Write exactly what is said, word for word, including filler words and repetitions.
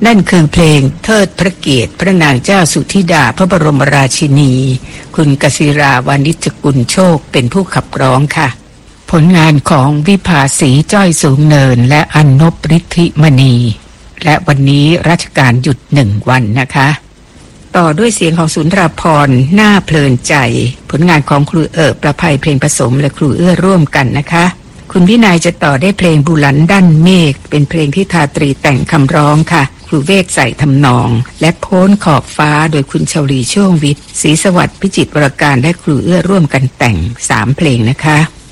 นั่นคือเพลงเทิดพระเกียรติพระนางเจ้าสุธิดาพระบรมราชินีคุณกศิราวานิชกุลโชคเป็นผู้ขับร้องค่ะผลงานของวิภาสีจ้อยสูงเนินและอันนบฤทธิมณีและวันนี้ราชการหยุดหนึ่งวันนะคะต่อด้วยเสียงของสุนทราภรณ์น่าเพลินใจผลงานของครูเอิบประภัยเพลงผสมและครูเอื้อร่วมกันนะคะคุณวินัยจะต่อได้เพลงบุหลันด้านเมฆเป็นเพลงที่ทาตรีแต่งคำร้องค่ะครูเวกใส่ทำนองและโพ้นขอบฟ้าโดยคุณชลีช่วงวิทย์ศรีสวัสดิ์พิจิตรวรการและครูเอื้อร่วมกันแต่งสามเพลงนะคะ